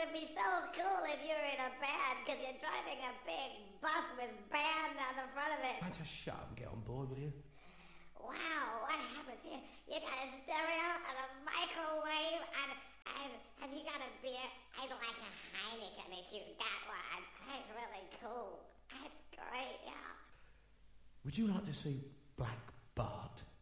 would be so cool if you were in a band because you're driving a big bus with band on the front of it. Man, just shut up and get on board, will you? Wow, what happens here? You got a stereo and a microwave and have you got a beer? I'd like a Heineken if you got one. That's really cool. That's great, yeah. Would you like to see Black Bart?